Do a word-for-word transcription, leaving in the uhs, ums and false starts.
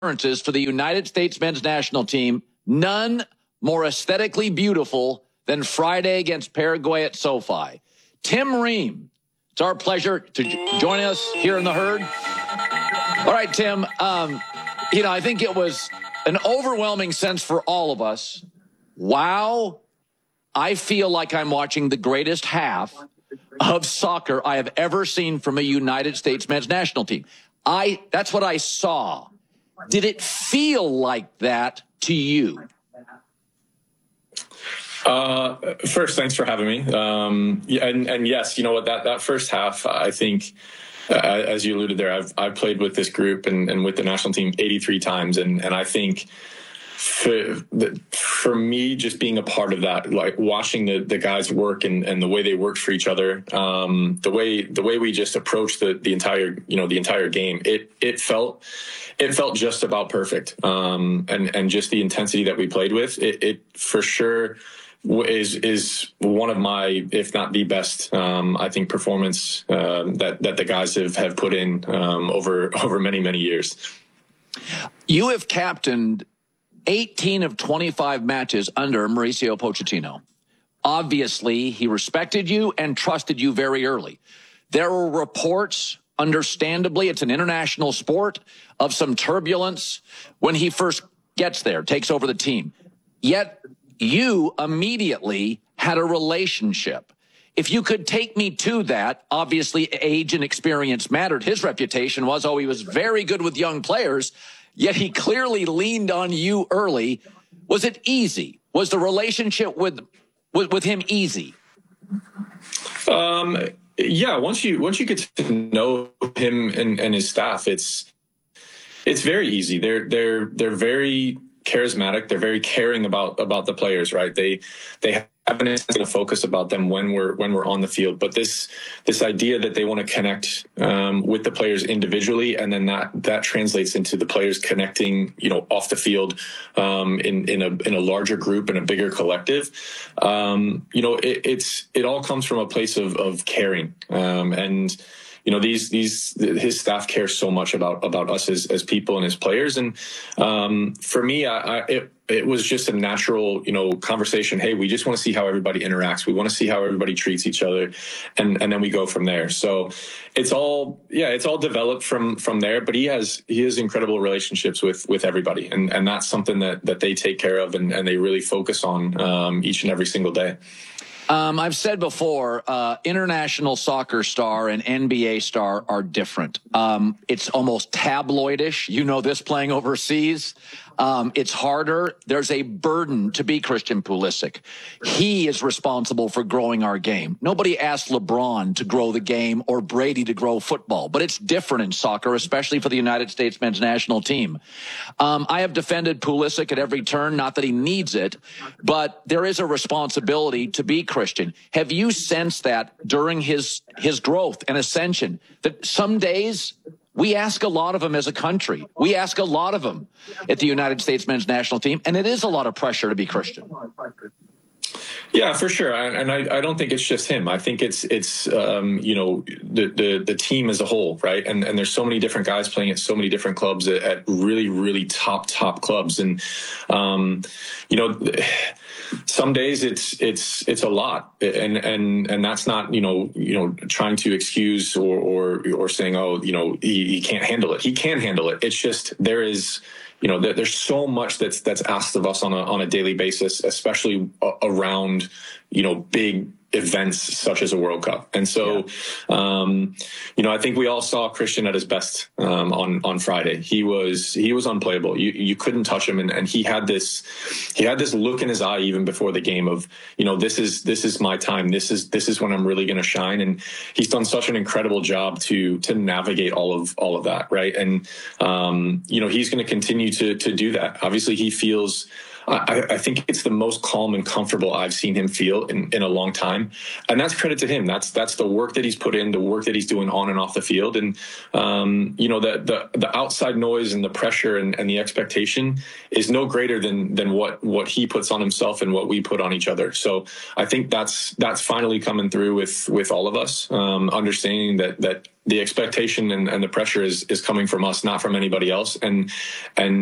appearances for the United States men's national team, none more aesthetically beautiful than Friday against Paraguay at SoFi. Tim Ream, it's our pleasure to join us here in the herd. All right, Tim, um, you know, I think it was an overwhelming sense for all of us. Wow, I feel like I'm watching the greatest half of soccer I have ever seen from a United States men's national team. I that's what I saw. Did it feel like that to you? Uh, first, thanks for having me. Um, and, and yes, you know what, that, that first half, I think, uh, as you alluded there, I've, I've played with this group and, and with the national team eighty-three times. And, and I think for, for me, just being a part of that, like watching the, the guys work and, and the way they worked for each other, um, the way, the way we just approached the, the entire, you know, the entire game, it, it felt, it felt just about perfect. Um, and, and just the intensity that we played with, it, it for sure is is one of my, if not the best, um, I think, performance um, that that the guys have have put in um, over over many many years. You have captained eighteen of twenty-five matches under Mauricio Pochettino. Obviously, he respected you and trusted you very early. There were reports, understandably, it's an international sport, of some turbulence when he first gets there, takes over the team. Yet you immediately had a relationship. If you could take me to that, obviously age and experience mattered. His reputation was, oh, he was very good with young players, yet he clearly leaned on you early. Was it easy? Was the relationship with with, with him easy? Um, yeah, once you once you get to know him and, and his staff, it's it's very easy. They're they're they're very charismatic. They're very caring about about the players, right? They they have an intense focus about them when we're when we're on the field. But this this idea that they want to connect um, with the players individually, and then that that translates into the players connecting, you know, off the field um, in in a in a larger group and a bigger collective. Um, you know, it, it's it all comes from a place of of caring um, and. You know, these these his staff cares so much about about us as as people and as players, and um, for me, I, I, it it was just a natural, you know, conversation. Hey, we just want to see how everybody interacts. We want to see how everybody treats each other, and and then we go from there. So it's all yeah, it's all developed from from there. But he has he has incredible relationships with with everybody, and and that's something that that they take care of and and they really focus on um, each and every single day. Um, I've said before, uh, international soccer star and N B A star are different. Um, it's almost tabloidish. You know this, playing overseas. Um, it's harder. There's a burden to be Christian Pulisic. He is responsible for growing our game. Nobody asked LeBron to grow the game or Brady to grow football, but it's different in soccer, especially for the United States men's national team. Um, I have defended Pulisic at every turn, not that he needs it, but there is a responsibility to be Christian. Have you sensed that during his his growth and ascension, that some days we ask a lot of him as a country? We ask a lot of him at the United States men's national team, and it is a lot of pressure to be Christian. Yeah, for sure, and I, I don't think it's just him. I think it's it's um, you know the, the the team as a whole, right? And and there's so many different guys playing at so many different clubs at, at really really top top clubs, and um, you know. Some days it's it's it's a lot, and and and that's not you know you know trying to excuse or or or saying, oh, you know he, he can't handle it. He can handle it. It's just there is you know there, there's so much that's that's asked of us on a on a daily basis, especially around you know big events such as a World Cup. And so, yeah. um, you know, I think we all saw Christian at his best um, on on Friday. He was he was unplayable. You you couldn't touch him, and, and he had this he had this look in his eye even before the game of you know this is this is my time. This is this is when I'm really going to shine. And he's done such an incredible job to to navigate all of all of that, right? And um, you know, he's going to continue to to do that. Obviously, he feels I, I think it's the most calm and comfortable I've seen him feel in, in a long time. And that's credit to him. That's that's the work that he's put in, the work that he's doing on and off the field. And, um, you know, the, the the outside noise and the pressure and, and the expectation is no greater than than what what he puts on himself and what we put on each other. So I think that's that's finally coming through with with all of us, um, understanding that that the expectation and, and the pressure is is coming from us, not from anybody else. And and